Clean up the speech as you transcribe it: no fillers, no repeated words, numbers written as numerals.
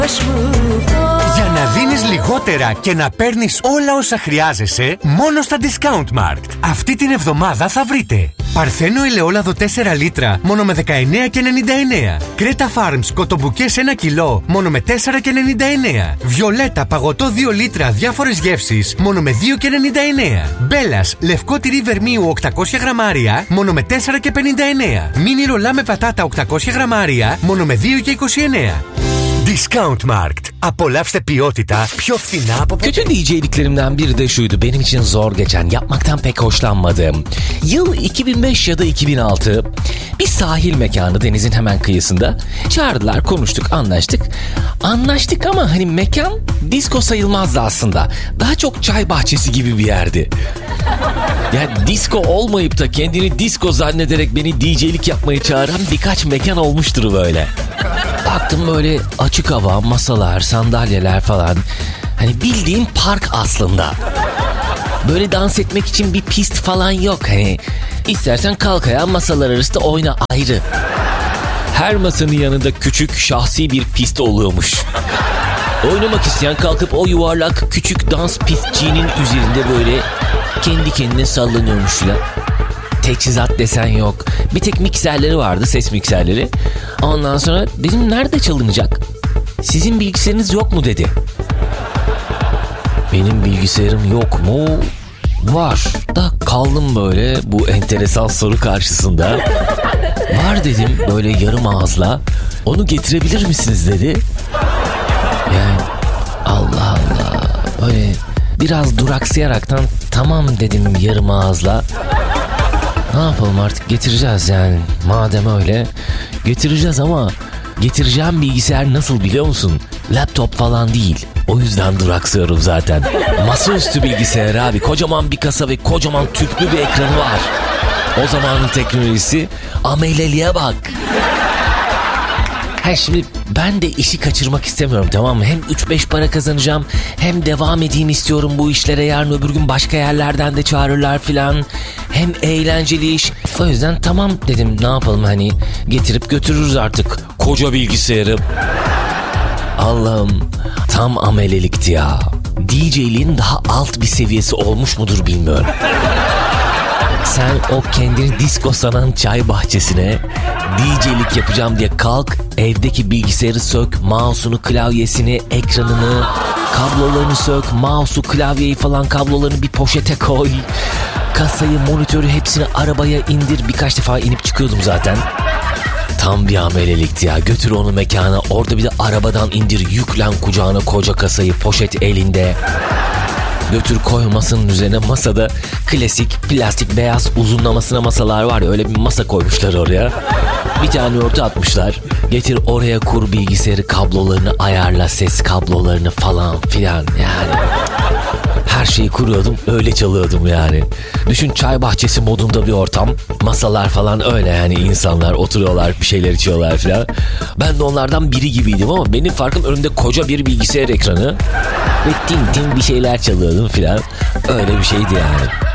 Για να δίνεις λιγότερα και να παίρνεις όλα όσα χρειάζεσαι, μόνο στα Discount Markt. Αυτή την εβδομάδα θα βρείτε Παρθένο ελαιόλαδο 4 λίτρα μόνο με 19,99. Κρέτα Farms κοτομπουκές 1 κιλό μόνο με 4,99. Βιολέτα παγωτό 2 λίτρα διάφορες γεύσεις μόνο με 2,99. Μπέλας λευκό τυρί βερμίου 800 γραμμάρια μόνο με 4,59. Μίνι ρολά με πατάτα 800 γραμμάρια μόνο με 2,29. Discount Markt. Apolafste ποιότητα πιο fina από ποτέ. Kötü DJ'liklerimden biri de şuydu. Benim için zor geçen, yapmaktan pek hoşlanmadığım. Yıl 2005 ya da 2006. Bir sahil mekanı denizin hemen kıyısında. Çağırdılar, konuştuk, anlaştık. Anlaştık ama hani mekan disco sayılmazdı aslında. Daha çok çay bahçesi gibi bir yerdi. Yani disco olmayıp da kendini disco zannederek beni DJ'lik yapmaya çağıran birkaç mekan olmuştur böyle. Baktım böyle açık hava, masalar, sandalyeler falan. Hani bildiğin park aslında. Böyle dans etmek için bir pist falan yok. Hani istersen kalk ayağa, masalar arasında oyna ayrı. Her masanın yanında küçük şahsi bir pist oluyormuş. Oynamak isteyen kalkıp o yuvarlak küçük dans pistçiğinin üzerinde böyle kendi kendine sallanıyormuş filan. Teçhizat desen yok. Bir tek mikserleri vardı, ses mikserleri. Ondan sonra dedim nerede çalınacak? Sizin bilgisayarınız yok mu dedi. Benim bilgisayarım yok mu? Var. Da kaldım böyle bu enteresan soru karşısında. Var dedim böyle yarım ağızla. Onu getirebilir misiniz dedi. Yani Allah Allah. Böyle biraz duraksayaraktan tamam dedim yarım ağızla. Ne yapalım artık, getireceğiz yani. Madem öyle getireceğiz ama getireceğim bilgisayar nasıl biliyor musun? Laptop falan değil. O yüzden duraksıyorum zaten. Masaüstü bilgisayar abi. Kocaman bir kasa ve kocaman tüplü bir ekranı var. O zamanın teknolojisi, ameleliğe bak. Ha şimdi ben de işi kaçırmak istemiyorum, tamam mı? Hem 3-5 para kazanacağım, hem devam edeyim istiyorum bu işlere. Yarın öbür gün başka yerlerden de çağırırlar filan. Hem eğlenceli iş. O yüzden tamam dedim, ne yapalım hani getirip götürürüz artık koca bilgisayarı. Allah'ım tam amelelikti ya. DJ'liğin daha alt bir seviyesi olmuş mudur bilmiyorum. Sen o kendini disco sanan çay bahçesine DJ'lik yapacağım diye kalk, evdeki bilgisayarı sök, mouse'unu, klavyesini, ekranını, kablolarını sök, mouse'u, klavyeyi falan kablolarını bir poşete koy. Kasayı, monitörü hepsini arabaya indir. Birkaç defa inip çıkıyordum zaten. Tam bir amelelikti ya. Götür onu mekana, orada bir de arabadan indir, yüklen kucağına koca kasayı, poşet elinde. Götür koy masanın üzerine. Masada klasik plastik beyaz uzunlamasına masalar var ya, öyle bir masa koymuşlar oraya. Bir tane örtü atmışlar. Getir oraya kur bilgisayarı, kablolarını ayarla, ses kablolarını falan filan yani. Her şeyi kuruyordum, öyle çalıyordum yani. Düşün, çay bahçesi modunda bir ortam. Masalar falan öyle yani, insanlar oturuyorlar, bir şeyler içiyorlar falan. Ben de onlardan biri gibiydim ama benim farkım önümde koca bir bilgisayar ekranı. Ve tin tin bir şeyler çalıyordum falan. Öyle bir şeydi yani.